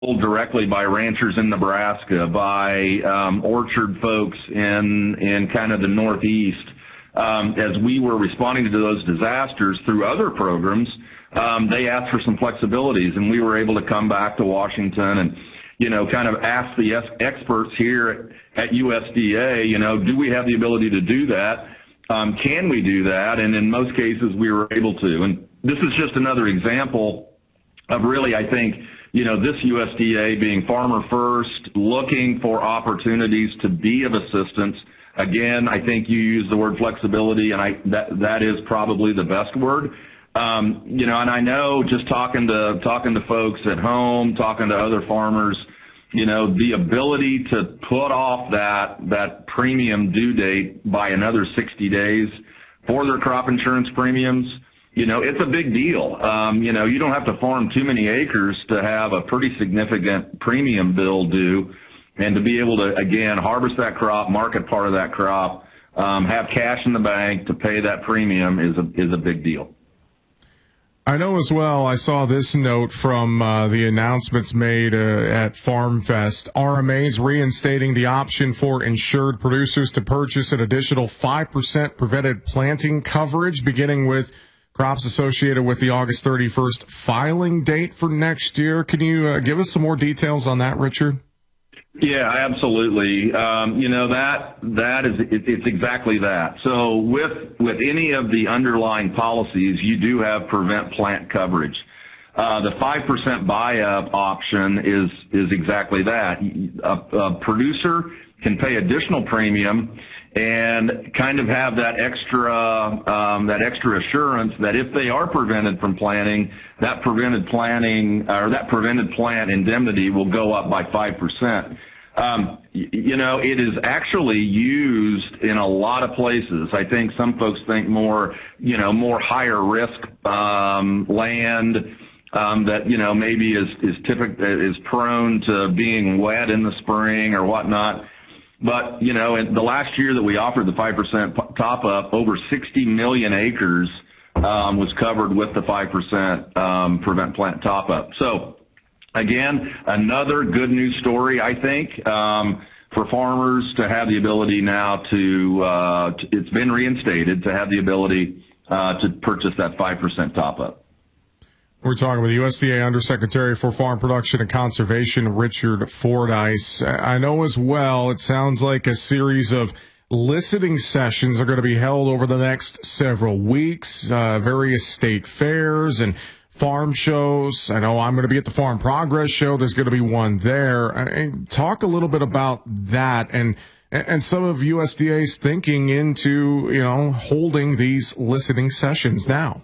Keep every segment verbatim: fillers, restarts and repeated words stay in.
directly by ranchers in Nebraska, by um, orchard folks in in kind of the Northeast, um, as we were responding to those disasters through other programs. Um, they asked for some flexibilities, and we were able to come back to Washington and, you know, kind of ask the experts here at, at U S D A, you know, do we have the ability to do that? Um, can we do that? And in most cases, we were able to. And this is just another example of really, I think, you know, this U S D A being farmer first, looking for opportunities to be of assistance. Again, I think you use the word flexibility, and I that that is probably the best word. Um, you know, and I know just talking to talking to folks at home, talking to other farmers, you know, the ability to put off that that premium due date by another sixty days for their crop insurance premiums, you know, it's a big deal. Um, you know, you don't have to farm too many acres to have a pretty significant premium bill due, and to be able to, again, harvest that crop, market part of that crop, um, have cash in the bank to pay that premium is a is a big deal. I know as well, I saw this note from uh, the announcements made uh, at FarmFest. R M A's reinstating the option for insured producers to purchase an additional five percent prevented planting coverage, beginning with crops associated with the August thirty-first filing date for next year. Can you uh, give us some more details on that, Richard? Yeah, absolutely. Um, you know, that that is it, it's exactly that. So with with any of the underlying policies, you do have prevent plant coverage. Uh, the five percent buy-up option is is exactly that. A, a producer can pay additional premium and kind of have that extra um, that extra assurance that if they are prevented from planting, that prevented planting or that prevented plant indemnity will go up by five percent. Um, you know, it is actually used in a lot of places. I think some folks think more, you know, more higher risk um, land um, that, you know, maybe is is typical is prone to being wet in the spring or whatnot. But, you know, in the last year that we offered the five percent top up, over sixty million acres um, was covered with the five percent um, prevent plant top up. So, again, another good news story, I think, um, for farmers to have the ability now to, uh, to it's been reinstated, to have the ability uh, to purchase that five percent top up. We're talking with U S D A Undersecretary for Farm Production and Conservation, Richard Fordyce. I know as well, it sounds like a series of listening sessions are going to be held over the next several weeks, uh, various state fairs and farm shows. I know I'm going to be at the Farm Progress Show. There's going to be one there. I, talk a little bit about that and and some of U S D A's thinking into, you know, holding these listening sessions now.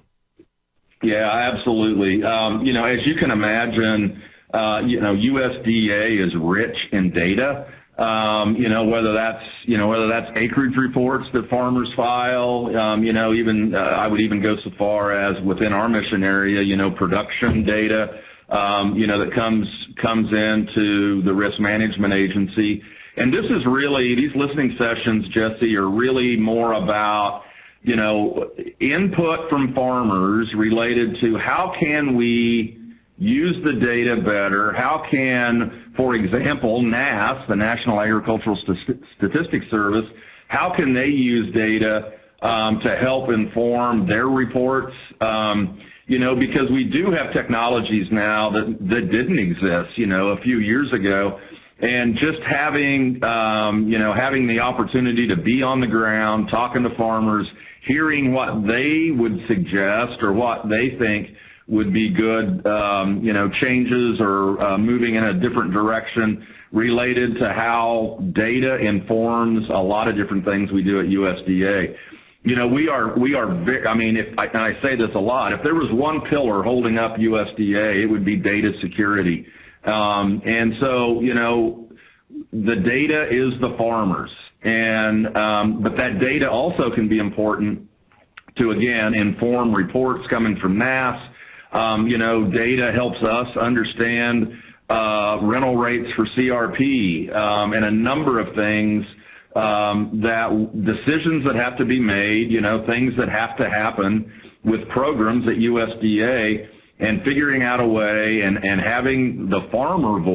Yeah, absolutely. Um, you know, as you can imagine, uh, you know, U S D A is rich in data. Um, you know, whether that's, you know, whether that's acreage reports that farmers file, um, you know, even, uh, I would even go so far as within our mission area, you know, production data, um, you know, that comes, comes into the risk management agency. And this is really, these listening sessions, Jesse, are really more about, you know, input from farmers related to how can we use the data better? How can, for example, N A S, the National Agricultural St- Statistics Service, how can they use data um, to help inform their reports? Um, you know, because we do have technologies now that, that didn't exist, you know, a few years ago. And just having, um, you know, having the opportunity to be on the ground, talking to farmers, hearing what they would suggest or what they think would be good, um, you know, changes or uh, moving in a different direction related to how data informs a lot of different things we do at U S D A. You know, we are, we are very, I mean, if I, and I say this a lot, if there was one pillar holding up U S D A, it would be data security. Um, and so, you know, the data is the farmers. And, um, but that data also can be important to, again, inform reports coming from N A S. Um, you know, data helps us understand, uh, rental rates for C R P, um, and a number of things, um, that decisions that have to be made, you know, things that have to happen with programs at U S D A. and figuring out a way and, and having the farmer voice